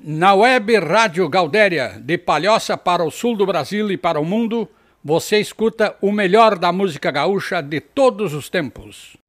Na web Rádio Galdéria, de Palhoça para o sul do Brasil e para o mundo, você escuta o melhor da música gaúcha de todos os tempos.